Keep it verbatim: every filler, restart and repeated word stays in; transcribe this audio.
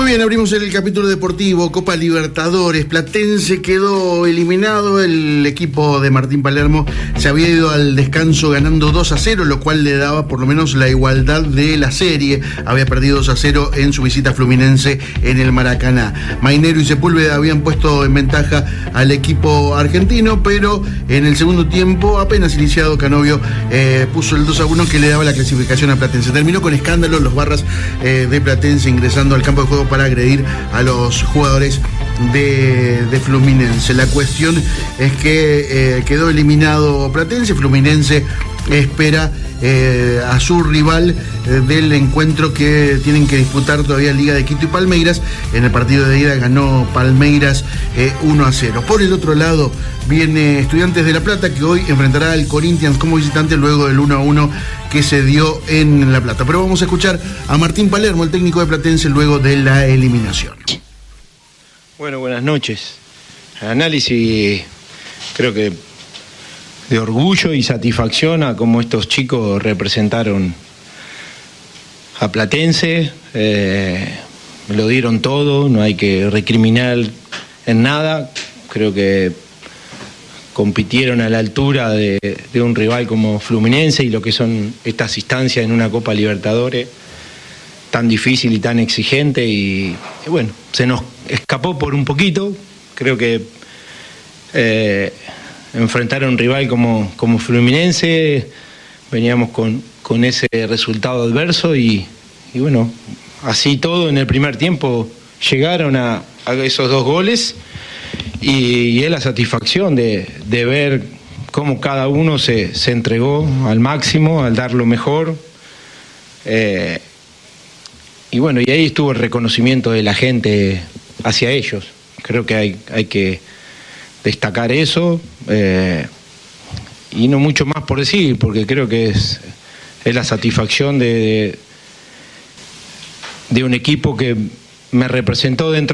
bien, abrimos el capítulo deportivo, Copa Libertadores. Platense quedó eliminado, el equipo de Martín Palermo se había ido al descanso ganando dos a cero, lo cual le daba por lo menos la igualdad de la serie. Había perdido dos a cero en su visita a Fluminense en el Maracaná. Mainero y Sepúlveda habían puesto en ventaja al equipo argentino, pero en el segundo tiempo, apenas iniciado, Canovio eh, puso el dos a uno que le daba la clasificación a Platense. Terminó con escándalo los barras eh, de Platense ingresando al campo de juego para agredir a los jugadores de, de Fluminense. La cuestión es que eh, quedó eliminado Platense. Fluminense espera eh, a su rival eh, del encuentro que tienen que disputar todavía Liga de Quito y Palmeiras. En el partido de ida ganó Palmeiras eh, uno a cero. Por el otro lado viene Estudiantes de La Plata, que hoy enfrentará al Corinthians como visitante luego del uno a uno que se dio en La Plata. Pero vamos a escuchar a Martín Palermo, el técnico de Platense, luego de la eliminación. Bueno, buenas noches. Análisis, creo que de orgullo y satisfacción a cómo estos chicos representaron a Platense. Eh, lo dieron todo, no hay que recriminar en nada. Creo que compitieron a la altura de, de un rival como Fluminense y lo que son estas instancias en una Copa Libertadores tan difícil y tan exigente, y, y bueno, se nos escapó por un poquito. Creo que eh, enfrentar a un rival como, como Fluminense, veníamos con, con ese resultado adverso y, y bueno, así todo en el primer tiempo llegaron a, a esos dos goles. Y, y es la satisfacción de, de ver cómo cada uno se, se entregó al máximo, al dar lo mejor. Eh, y bueno, y ahí estuvo el reconocimiento de la gente hacia ellos. Creo que hay, hay que destacar eso. Eh, y no mucho más por decir, porque creo que es, es la satisfacción de, de, de un equipo que me representó dentro